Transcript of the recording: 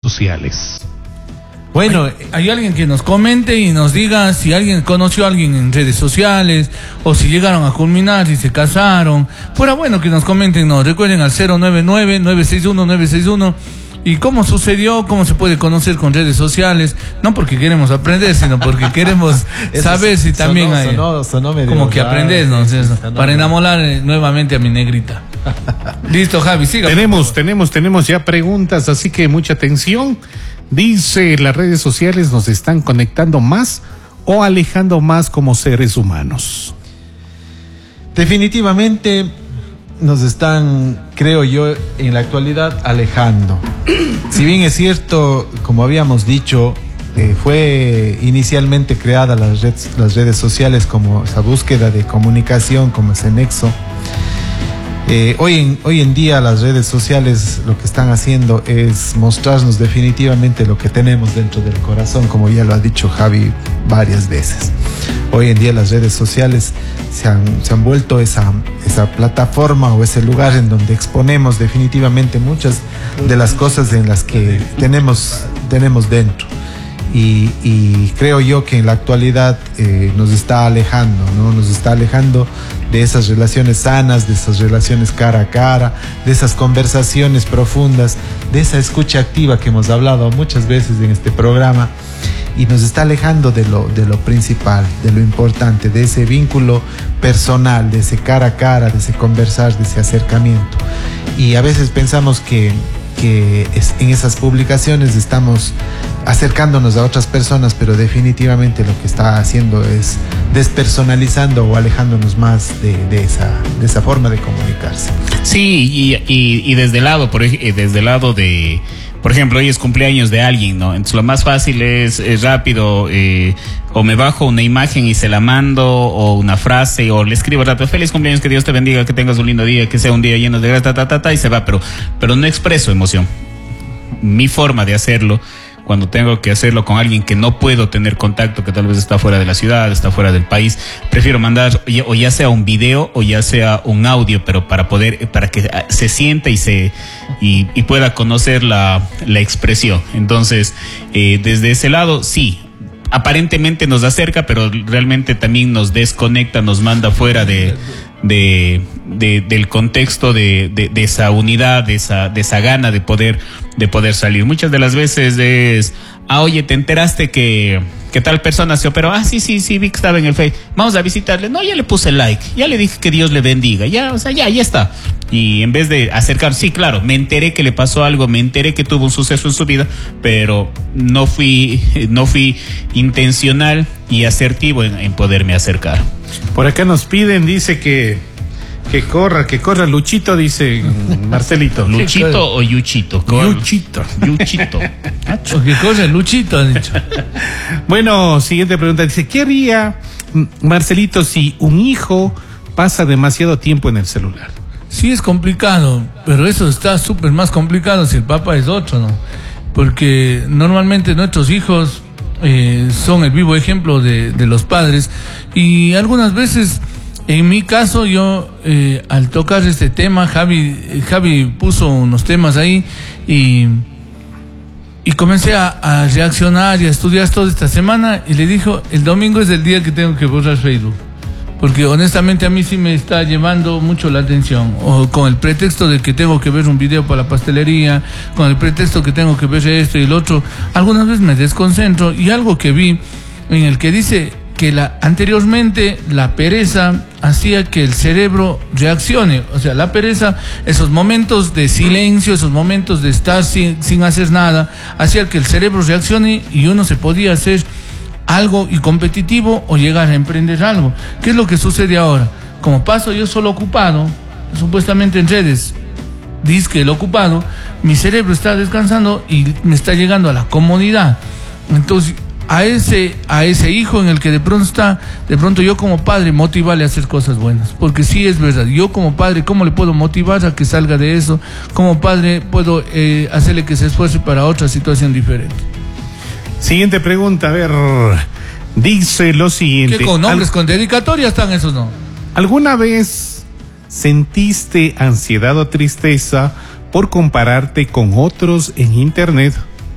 sociales. Bueno, hay alguien que nos comente y nos diga si alguien conoció a alguien en redes sociales o si llegaron a culminar, si se casaron. Fuera bueno que nos comenten, nos recuerden al 099-961-961 y cómo sucedió, cómo se puede conocer con redes sociales, no porque queremos aprender, sino porque queremos saber si también hay como que aprendes, ¿no? Para enamorar nuevamente a mi negrita. Listo, Javi, siga. Tenemos ya preguntas, así que mucha atención. Dice, las redes sociales nos están conectando más o alejando más como seres humanos. Definitivamente nos están, creo yo, en la actualidad alejando. Si bien es cierto, como habíamos dicho, fue inicialmente creada las redes sociales como esa búsqueda de comunicación, como ese nexo. Hoy en día las redes sociales lo que están haciendo es mostrarnos definitivamente lo que tenemos dentro del corazón, como ya lo ha dicho Javi varias veces. Hoy en día las redes sociales se han vuelto esa plataforma o ese lugar en donde exponemos definitivamente muchas de las cosas en las que tenemos dentro. Y creo yo que en la actualidad nos está alejando, ¿no? Nos está alejando de esas relaciones sanas, de esas relaciones cara a cara, de esas conversaciones profundas, de esa escucha activa que hemos hablado muchas veces en este programa, y nos está alejando de lo principal, de lo importante, de ese vínculo personal, de ese cara a cara, de ese conversar, de ese acercamiento. Y a veces pensamos que en esas publicaciones estamos acercándonos a otras personas, pero definitivamente lo que está haciendo es despersonalizando o alejándonos más de esa forma de comunicarse. Sí, y desde el lado, por ejemplo, hoy es cumpleaños de alguien, ¿no? Entonces lo más fácil es rápido, o me bajo una imagen y se la mando, o una frase, o le escribo rápido, feliz cumpleaños, que Dios te bendiga, que tengas un lindo día, que sea un día lleno de gracia, y se va, pero no expreso emoción. Mi forma de hacerlo, cuando tengo que hacerlo con alguien que no puedo tener contacto, que tal vez está fuera de la ciudad, está fuera del país, prefiero mandar o ya sea un video o ya sea un audio, pero para que se sienta y pueda conocer la expresión. Entonces, desde ese lado, sí, aparentemente nos acerca, pero realmente también nos desconecta, nos manda fuera del contexto de esa unidad, de esa gana de poder salir. Muchas de las veces es, oye, ¿te enteraste que tal persona se operó? Sí, vi que estaba en el Face. Vamos a visitarle. No, ya le puse like, ya le dije que Dios le bendiga, ya está. Y en vez de acercar, sí, claro, me enteré que le pasó algo, me enteré que tuvo un suceso en su vida, pero no fui intencional y asertivo en poderme acercar. Por acá nos piden, dice que corra Luchito, dice Marcelito. ¿Luchito o Yuchito? Luchito. Que corra Luchito, ha dicho. Bueno, siguiente pregunta. Dice, ¿qué haría Marcelito si un hijo pasa demasiado tiempo en el celular? Sí, es complicado, pero eso está súper más complicado si el papá es otro, ¿no? Porque normalmente nuestros hijos son el vivo ejemplo de los padres, y algunas veces, en mi caso, yo al tocar este tema, Javi puso unos temas ahí y comencé a reaccionar y a estudiar toda esta semana, y le dijo, el domingo es el día que tengo que borrar Facebook, porque honestamente a mí sí me está llevando mucho la atención, o con el pretexto de que tengo que ver un video para la pastelería, con el pretexto que tengo que ver esto y el otro, algunas veces me desconcentro. Y algo que vi en el que dice que anteriormente la pereza hacía que el cerebro reaccione, o sea, la pereza, esos momentos de silencio, esos momentos de estar sin hacer nada, hacía que el cerebro reaccione y uno se podía hacer algo y competitivo o llegar a emprender algo. ¿Qué es lo que sucede ahora? Como paso yo solo ocupado, supuestamente en redes, disque el ocupado, mi cerebro está descansando y me está llegando a la comodidad. Entonces, a ese hijo en el que de pronto yo como padre motivarle a hacer cosas buenas, porque sí es verdad, yo como padre, ¿cómo le puedo motivar a que salga de eso? Como padre puedo hacerle que se esfuerce para otra situación diferente. Siguiente pregunta, a ver, dice lo siguiente. ¿Qué con nombres, con dedicatoria están esos, no? ¿Alguna vez sentiste ansiedad o tristeza por compararte con otros en internet